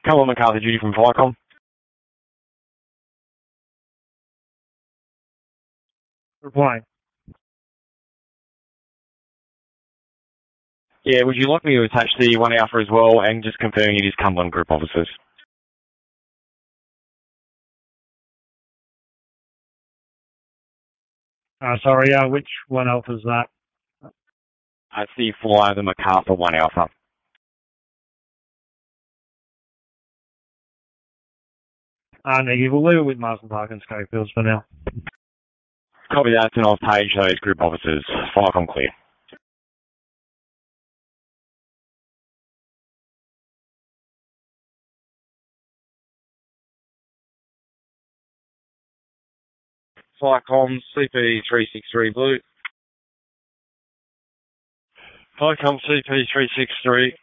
Colin McCarthy, Judy from Viacom. Replying. Yeah, would you like me to attach the 1 Alpha as well and just confirming it is Cumberland Group officers? Sorry, which 1 Alpha is that? That's the flyer, the MacArthur 1 Alpha. Negative. We'll leave it with Marsden Park and Schofields for now. Copy that, and I'll page those group officers. Viacom clear. Viacom CP363 Blue. Viacom CP363.